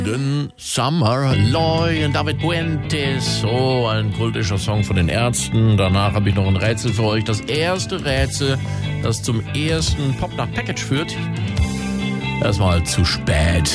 Den Summer Loy und David Puentes, so ein kultischer Song von den Ärzten. Danach habe ich noch ein Rätsel für euch. Das erste Rätsel, das zum ersten Pop nach Package führt. Erstmal zu spät.